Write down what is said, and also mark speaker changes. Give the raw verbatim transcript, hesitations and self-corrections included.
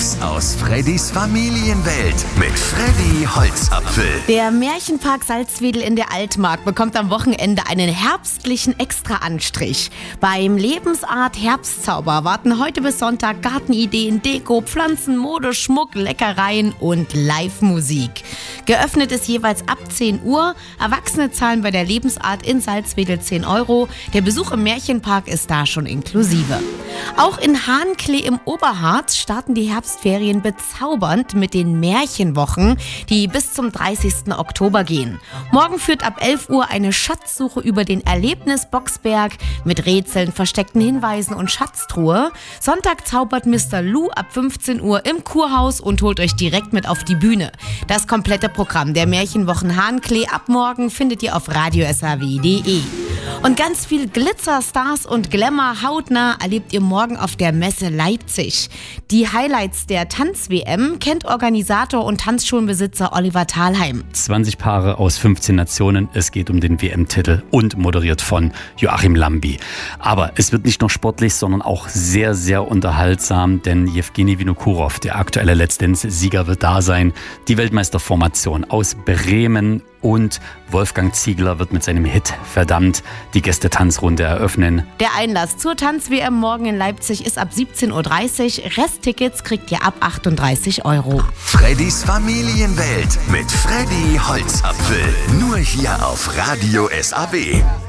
Speaker 1: Tipps aus Freddys Familienwelt mit Freddy Holzapfel.
Speaker 2: Der Märchenpark Salzwedel in der Altmark bekommt am Wochenende einen herbstlichen Extra-Anstrich. Beim Lebensart Herbstzauber warten heute bis Sonntag Gartenideen, Deko, Pflanzen, Mode, Schmuck, Leckereien und Live-Musik. Geöffnet ist jeweils ab zehn Uhr. Erwachsene zahlen bei der Lebensart in Salzwedel zehn Euro. Der Besuch im Märchenpark ist da schon inklusive. Auch in Hahnklee im Oberharz starten die Herbstferien bezaubernd mit den Märchenwochen, die bis zum dreißigsten Oktober gehen. Morgen führt ab elf Uhr eine Schatzsuche über den Erlebnis-Boxberg mit Rätseln, versteckten Hinweisen und Schatztruhe. Sonntag zaubert Mister Lou ab fünfzehn Uhr im Kurhaus und holt euch direkt mit auf die Bühne. Das komplette Programm der Märchenwochen Hahnklee ab morgen findet ihr auf radio s h w punkt d e. Und ganz viel Glitzer, Stars und Glamour hautnah erlebt ihr morgen auf der Messe Leipzig. Die Highlights der Tanz-W M kennt Organisator und Tanzschulenbesitzer Oliver Thalheim.
Speaker 3: zwanzig Paare aus fünfzehn Nationen. Es geht um den W M-Titel und moderiert von Joachim Lambi. Aber es wird nicht nur sportlich, sondern auch sehr, sehr unterhaltsam, denn Jewgeni Vinokurov, der aktuelle Let's Dance-Sieger, wird da sein. Die Weltmeisterformation aus Bremen und Wolfgang Ziegler wird mit seinem Hit Verdammt die Gäste-Tanzrunde eröffnen.
Speaker 2: Der Einlass zur Tanz-W M morgen in Leipzig ist ab siebzehn Uhr dreißig. Resttickets kriegt ihr ab achtunddreißig Euro.
Speaker 1: Freddys Familienwelt mit Freddy Holzapfel. Nur hier auf Radio S A B.